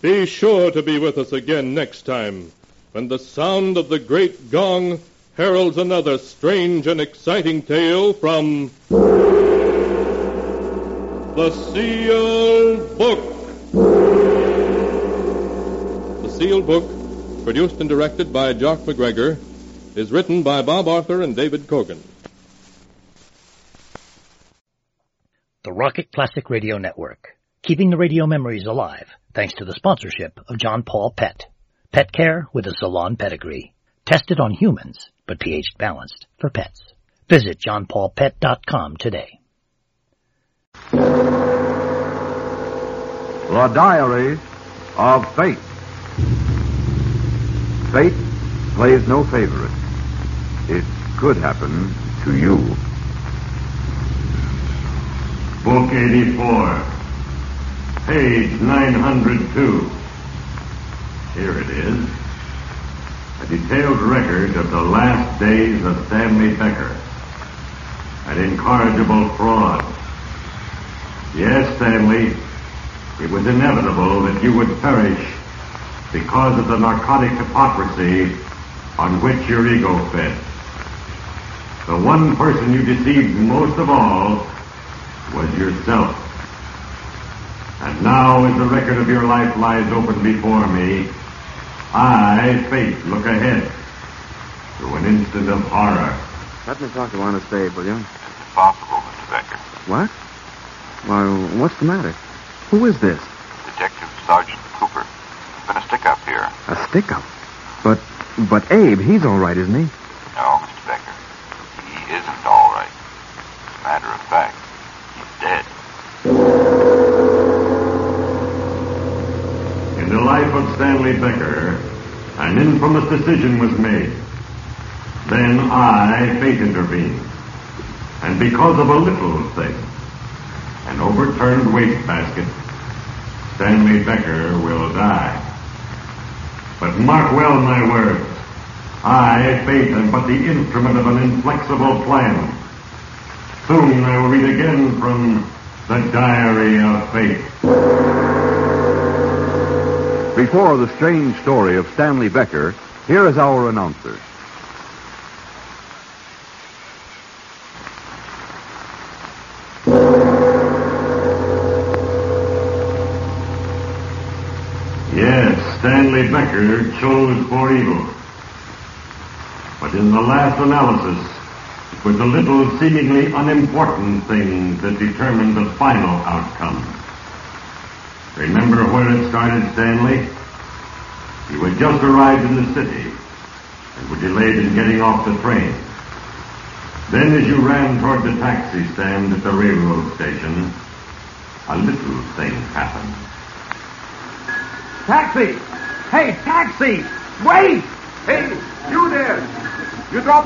Be sure to be with us again next time, when the sound of the great gong heralds another strange and exciting tale from The Sealed Book. The Sealed Book, produced and directed by Jock McGregor, is written by Bob Arthur and David Kogan. The Rocket Classic Radio Network, keeping the radio memories alive thanks to the sponsorship of John Paul Pet. Pet care with a salon pedigree. Tested on humans, but pH balanced for pets. Visit johnpaulpet.com today. The Diary of Fate. Fate plays no favorite. It could happen to you. Book 84, page 902. Here it is. A detailed record of the last days of Stanley Becker. An incorrigible fraud. Yes, Stanley, it was inevitable that you would perish because of the narcotic hypocrisy on which your ego fed. The one person you deceived most of all was yourself. And now, as the record of your life lies open before me, I, Fate, look ahead to an instant of horror. Let me talk to Honest Abe, will you? It's impossible, Mr. Becker. What? Why, what's the matter? Who is this? Detective Sergeant Cooper. There's been a stick-up here. A stick-up? But Abe, he's all right, isn't he? No, Mr. Becker. He isn't all right. As a matter of fact, he's dead. In the life of Stanley Becker, an infamous decision was made. Then I, Fate, intervened. And because of a little thing, an overturned wastebasket, Stanley Becker will die. But mark well my words. I, Fate, am but the instrument of an inflexible plan. Soon I will read again from The Diary of Fate. Before the strange story of Stanley Becker, here is our announcer. Yes, Stanley Becker chose for evil. But in the last analysis, it was a little seemingly unimportant thing that determined the final outcome. Remember where it started, Stanley? You had just arrived in the city and were delayed in getting off the train. Then as you ran toward the taxi stand at the railroad station, a little thing happened. Taxi! Hey, taxi! Wait! Hey, you there! You dropped